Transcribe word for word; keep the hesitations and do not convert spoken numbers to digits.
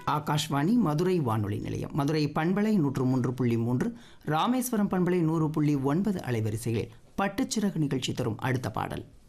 ஆகாஷ்வாணி மதுரை வானொலி நிலையம். மதுரை பண்பலை நூற்று மூன்று புள்ளி மூன்று, ராமேஸ்வரம் பண்பலை நூறு புள்ளி ஒன்பது அலைவரிசைகளில் பட்டுச்சிறகு நிகழ்ச்சி தரும் அடுத்த பாடல்.